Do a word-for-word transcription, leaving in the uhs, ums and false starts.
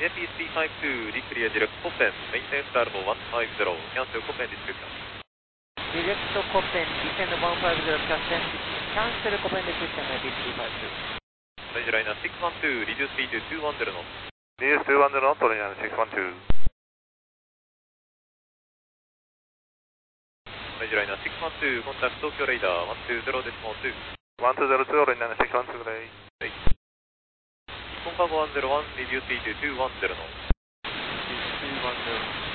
エーピースリーファイブツー declear direct Copen, maintain star level one five zero, cancel Copen description. Direct Copen, descend one five zero, cancel, cancel Copen description, A P three five two. Rangeliner six one two, reduce speed to two one zero knots. Reduce two one zero knots, Rangeliner six one two. Rangeliner six one two, contact Tokyo radar one two zero point two. one two zero two, Rangeliner six one two, ready. Contact one zero one, reduce speed to two one zero knots. two one zero.